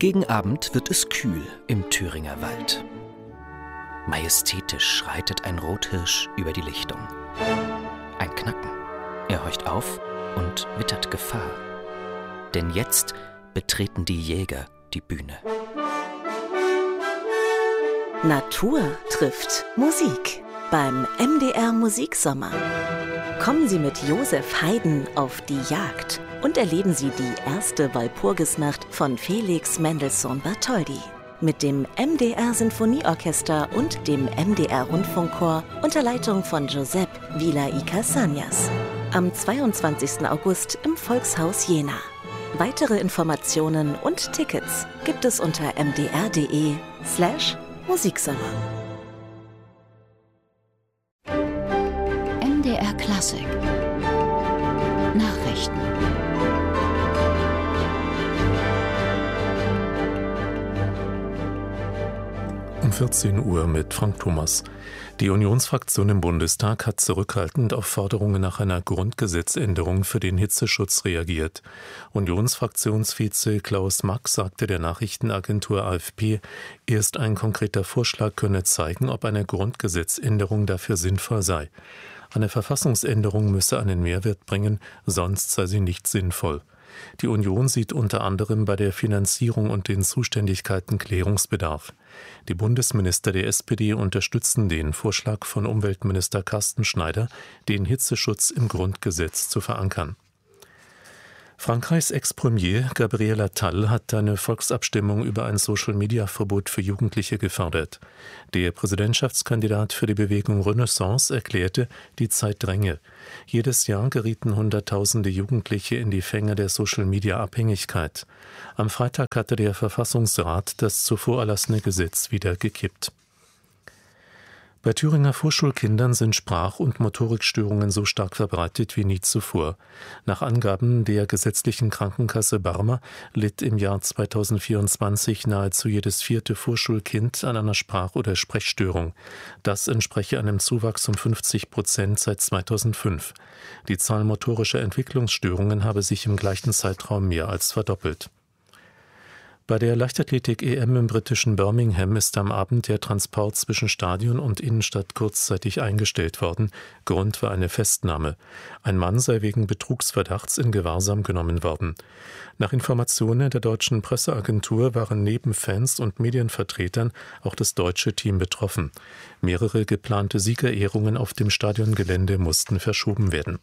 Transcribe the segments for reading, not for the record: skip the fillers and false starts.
Gegen Abend wird es kühl im Thüringer Wald. Majestätisch schreitet ein Rothirsch über die Lichtung. Ein Knacken. Er horcht auf und wittert Gefahr. Denn jetzt betreten die Jäger die Bühne. Natur trifft Musik beim MDR Musiksommer. Kommen Sie mit Josef Haydn auf die Jagd und erleben Sie die erste Walpurgisnacht von Felix Mendelssohn Bartholdy. Mit dem MDR Sinfonieorchester und dem MDR Rundfunkchor unter Leitung von Giuseppe Villa y Cassagnas. Am 22. August im Volkshaus Jena. Weitere Informationen und Tickets gibt es unter mdr.de/Musiksommer. MDR Klassik Nachrichten. Um 14 Uhr mit Frank Thomas. Die Unionsfraktion im Bundestag hat zurückhaltend auf Forderungen nach einer Grundgesetzänderung für den Hitzeschutz reagiert. Unionsfraktionsvize Klaus Mack sagte der Nachrichtenagentur AFP, erst ein konkreter Vorschlag könne zeigen, ob eine Grundgesetzänderung dafür sinnvoll sei. Eine Verfassungsänderung müsse einen Mehrwert bringen, sonst sei sie nicht sinnvoll. Die Union sieht unter anderem bei der Finanzierung und den Zuständigkeiten Klärungsbedarf. Die Bundesminister der SPD unterstützen den Vorschlag von Umweltminister Carsten Schneider, den Hitzeschutz im Grundgesetz zu verankern. Frankreichs Ex-Premier Gabriel Attal hat eine Volksabstimmung über ein Social-Media-Verbot für Jugendliche gefordert. Der Präsidentschaftskandidat für die Bewegung Renaissance erklärte, die Zeit dränge. Jedes Jahr gerieten Hunderttausende Jugendliche in die Fänge der Social-Media-Abhängigkeit. Am Freitag hatte der Verfassungsrat das zuvor erlassene Gesetz wieder gekippt. Bei Thüringer Vorschulkindern sind Sprach- und Motorikstörungen so stark verbreitet wie nie zuvor. Nach Angaben der gesetzlichen Krankenkasse Barmer litt im Jahr 2024 nahezu jedes vierte Vorschulkind an einer Sprach- oder Sprechstörung. Das entspreche einem Zuwachs um 50% seit 2005. Die Zahl motorischer Entwicklungsstörungen habe sich im gleichen Zeitraum mehr als verdoppelt. Bei der Leichtathletik-EM im britischen Birmingham ist am Abend der Transport zwischen Stadion und Innenstadt kurzzeitig eingestellt worden. Grund war eine Festnahme. Ein Mann sei wegen Betrugsverdachts in Gewahrsam genommen worden. Nach Informationen der deutschen Presseagentur waren neben Fans und Medienvertretern auch das deutsche Team betroffen. Mehrere geplante Siegerehrungen auf dem Stadiongelände mussten verschoben werden.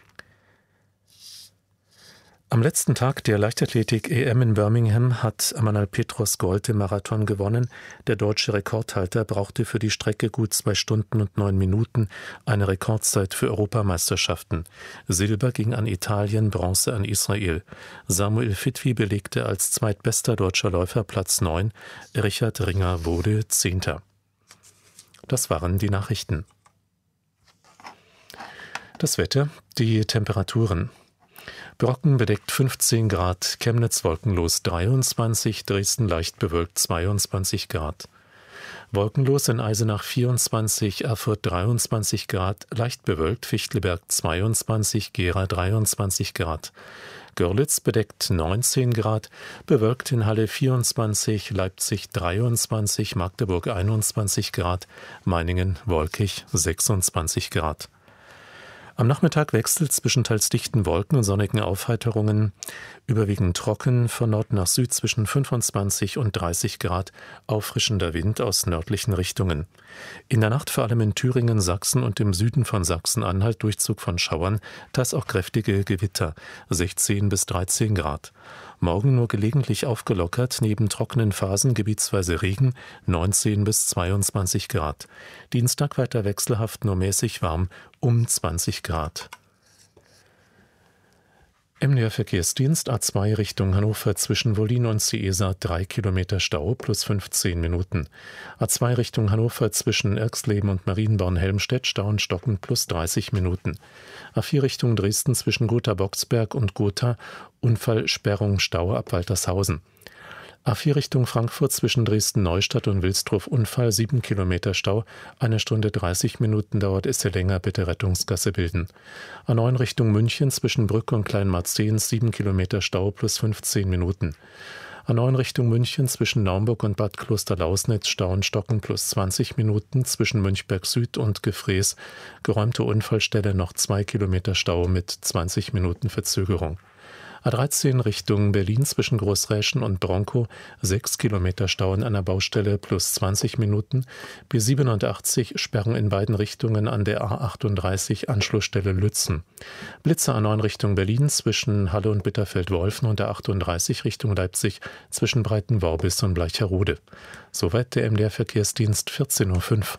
Am letzten Tag der Leichtathletik-EM in Birmingham hat Amanal Petros Gold im Marathon gewonnen. Der deutsche Rekordhalter brauchte für die Strecke gut 2 Stunden und 9 Minuten, eine Rekordzeit für Europameisterschaften. Silber ging an Italien, Bronze an Israel. Samuel Fitwi belegte als zweitbester deutscher Läufer Platz 9. Richard Ringer wurde 10. Das waren die Nachrichten. Das Wetter, die Temperaturen. Brocken bedeckt 15 Grad, Chemnitz wolkenlos 23, Dresden leicht bewölkt 22 Grad. Wolkenlos in Eisenach 24, Erfurt 23 Grad, leicht bewölkt, Fichtelberg 22, Gera 23 Grad. Görlitz bedeckt 19 Grad, bewölkt in Halle 24, Leipzig 23, Magdeburg 21 Grad, Meiningen wolkig 26 Grad. Am Nachmittag wechselt zwischen teils dichten Wolken und sonnigen Aufheiterungen, überwiegend trocken, von Nord nach Süd zwischen 25 und 30 Grad, auffrischender Wind aus nördlichen Richtungen. In der Nacht vor allem in Thüringen, Sachsen und im Süden von Sachsen-Anhalt Durchzug von Schauern, teils auch kräftige Gewitter, 16 bis 13 Grad. Morgen nur gelegentlich aufgelockert, neben trockenen Phasen gebietsweise Regen, 19 bis 22 Grad. Dienstag weiter wechselhaft, nur mäßig warm, um 20 Grad. MDR Verkehrsdienst A2 Richtung Hannover zwischen Wollin und Ciesa 3 Kilometer Stau plus 15 Minuten. A2 Richtung Hannover zwischen Erxleben und Marienborn-Helmstedt Stau und Stocken plus 30 Minuten. A4 Richtung Dresden zwischen Gotha-Boxberg und Gotha Unfallsperrung Stau ab Waltershausen. A4 Richtung Frankfurt zwischen Dresden-Neustadt und Wilsdruff Unfall 7 Kilometer Stau, 1 Stunde 30 Minuten dauert es hier länger, bitte Rettungsgasse bilden. A9 Richtung München zwischen Brücke und Kleinmarzehns 7 Kilometer Stau plus 15 Minuten. A9 Richtung München zwischen Naumburg und Bad Klosterlausnitz Stauenstocken plus 20 Minuten, zwischen Münchberg Süd und Gefrees geräumte Unfallstelle, noch 2 Kilometer Stau mit 20 Minuten Verzögerung. A13 Richtung Berlin zwischen Großräschen und Bronkow 6 Kilometer Stau an einer Baustelle plus 20 Minuten. B87 Sperren in beiden Richtungen an der A38 Anschlussstelle Lützen. Blitzer A9 Richtung Berlin zwischen Halle und Bitterfeld-Wolfen und der 38 Richtung Leipzig zwischen Breitenworbis und Bleicherode. Soweit der MDR Verkehrsdienst, 14:05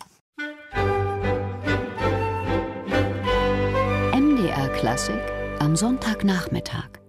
Uhr. MDR Klassik am Sonntagnachmittag.